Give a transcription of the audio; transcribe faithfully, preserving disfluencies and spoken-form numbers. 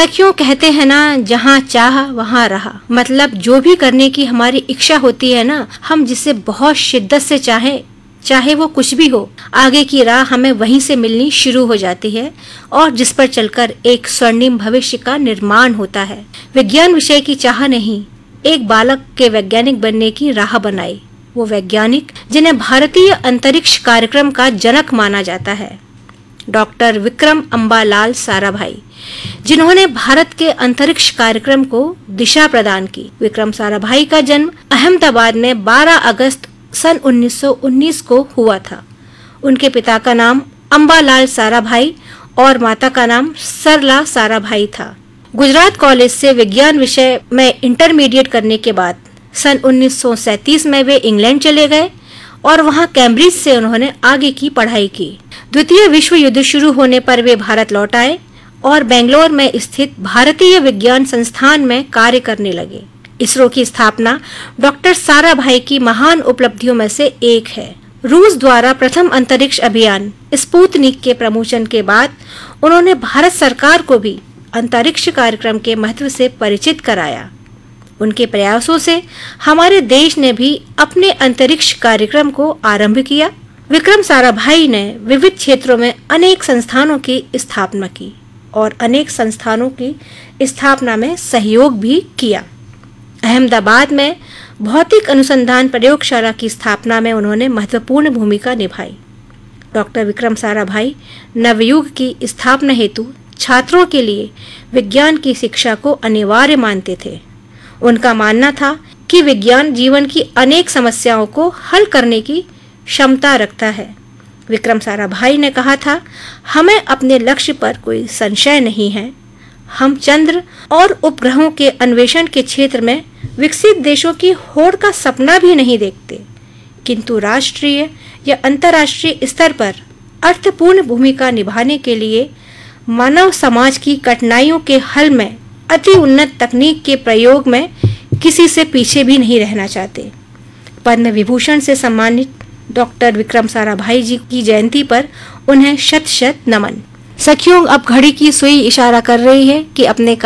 सखियों, कहते हैं ना, जहाँ चाह वहाँ रहा। मतलब जो भी करने की हमारी इच्छा होती है ना, हम जिसे बहुत शिद्दत से चाहें, चाहे वो कुछ भी हो, आगे की राह हमें वहीं से मिलनी शुरू हो जाती है और जिस पर चलकर एक स्वर्णिम भविष्य का निर्माण होता है। विज्ञान विषय की चाह नहीं, एक बालक के वैज्ञानिक बनने की राह बनाई। वो वैज्ञानिक जिन्हें भारतीय अंतरिक्ष कार्यक्रम का जनक माना जाता है, डॉक्टर विक्रम अम्बालाल साराभाई, जिन्होंने भारत के अंतरिक्ष कार्यक्रम को दिशा प्रदान की। विक्रम साराभाई का जन्म अहमदाबाद में बारह अगस्त सन उन्नीस सौ उन्नीस को हुआ था। उनके पिता का नाम अम्बालाल साराभाई और माता का नाम सरला साराभाई था। गुजरात कॉलेज से विज्ञान विषय में इंटरमीडिएट करने के बाद सन उन्नीस सौ सैंतीस में वे इंग्लैंड चले गए और वहां कैम्ब्रिज से उन्होंने आगे की पढ़ाई की। द्वितीय विश्व युद्ध शुरू होने पर वे भारत लौट आए और बेंगलोर में स्थित भारतीय विज्ञान संस्थान में कार्य करने लगे। इसरो की स्थापना डॉक्टर साराभाई की महान उपलब्धियों में से एक है। रूस द्वारा प्रथम अंतरिक्ष अभियान स्पुतनिक के प्रमोशन के बाद उन्होंने भारत सरकार को भी अंतरिक्ष कार्यक्रम के महत्व से परिचित कराया। उनके प्रयासों से हमारे देश ने भी अपने अंतरिक्ष कार्यक्रम को आरंभ किया। विक्रम साराभाई ने विविध क्षेत्रों में अनेक संस्थानों की स्थापना की और अनेक संस्थानों की स्थापना में सहयोग भी किया। अहमदाबाद में भौतिक अनुसंधान प्रयोगशाला की स्थापना में उन्होंने महत्वपूर्ण भूमिका निभाई। डॉक्टर विक्रम साराभाई नवयुग की स्थापना हेतु छात्रों के लिए विज्ञान की शिक्षा को अनिवार्य मानते थे। उनका मानना था कि विज्ञान जीवन की अनेक समस्याओं को हल करने की क्षमता रखता है। विक्रम साराभाई ने कहा था, हमें अपने लक्ष्य पर कोई संशय नहीं है। हम चंद्र और उपग्रहों के अन्वेषण के क्षेत्र में विकसित देशों की होड़ का सपना भी नहीं देखते, किंतु राष्ट्रीय या अंतर्राष्ट्रीय स्तर पर अर्थपूर्ण भूमिका निभाने के लिए मानव समाज की कठिनाइयों के हल में अति उन्नत तकनीक के प्रयोग में किसी से पीछे भी नहीं रहना चाहते। पद्म विभूषण से सम्मानित डॉक्टर विक्रम साराभाई जी की जयंती पर उन्हें शत शत नमन। सखियों, अब घड़ी की सुई इशारा कर रही है कि अपने